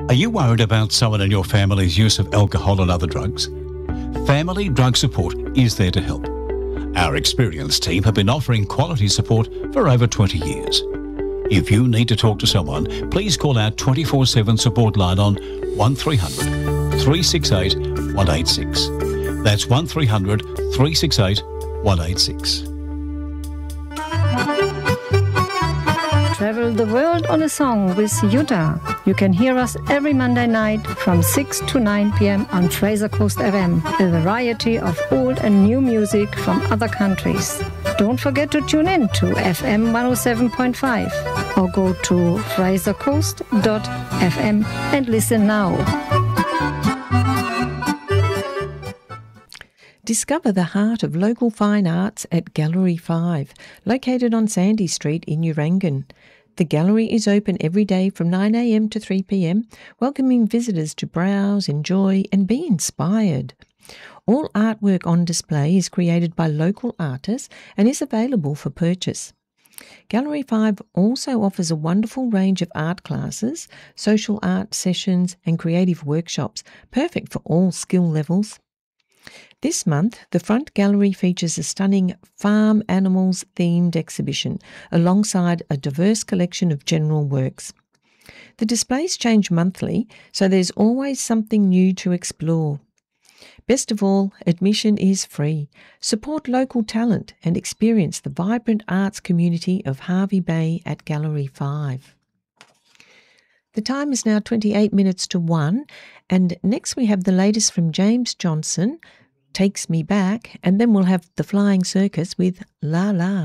Are you worried about someone in your family's use of alcohol and other drugs? Family Drug Support is there to help. Our experienced team have been offering quality support for over 20 years. If you need to talk to someone, please call our 24/7 support line on 1300 368 186. That's 1300 368 186. Travel the world on a song with Jutta. You can hear us every Monday night from 6 to 9 p.m. on Fraser Coast FM. A variety of old and new music from other countries. Don't forget to tune in to FM 107.5 or go to frasercoast.fm and listen now. Discover the heart of local fine arts at Gallery 5, located on Sandy Street in Urangan. The gallery is open every day from 9 a.m. to 3 p.m, welcoming visitors to browse, enjoy and be inspired. All artwork on display is created by local artists and is available for purchase. Gallery 5 also offers a wonderful range of art classes, social art sessions and creative workshops, perfect for all skill levels. This month, the front gallery features a stunning farm animals themed exhibition alongside a diverse collection of general works. The displays change monthly, so there's always something new to explore. Best of all, admission is free. Support local talent and experience the vibrant arts community of Hervey Bay at Gallery 5. The time is now 28 minutes to 1, and next we have the latest from James Johnson, Takes Me Back, and then we'll have The Flying Circus with La La.